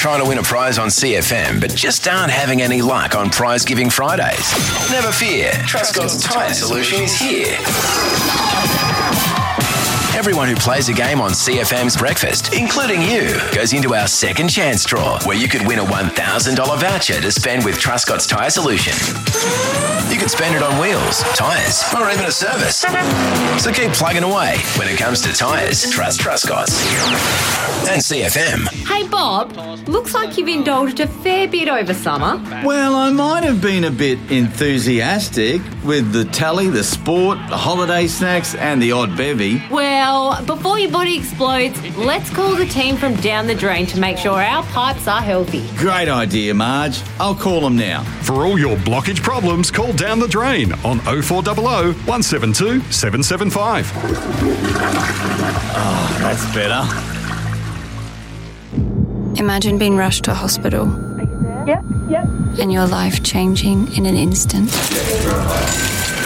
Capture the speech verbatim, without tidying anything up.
trying to win a prize on C F M but just aren't having any luck on Prize Giving Fridays? Never fear. Trustcott's Tyre Solution is here. Everyone who plays a game on C F M's Breakfast, including you, goes into our second chance draw where you could win a one thousand dollars voucher to spend with Trustcott's Tyre Solution. You could spend it on wheels, tyres, or even a service. So keep plugging away. When it comes to tyres, trust Trustcott's. And C F M. Hey Bob, looks like you've indulged a fair bit over summer. Well, I might have been a bit enthusiastic with the telly, the sport, the holiday snacks and the odd bevy. Well, before your body explodes, let's call the team from Down the Drain to make sure our pipes are healthy. Great idea, Marge. I'll call them now. For all your blockage problems, call Down the Drain on oh four hundred, one seven two, seven seven five. Oh, that's better. Imagine being rushed to a hospital. Yep, yep. And your life changing in an instant.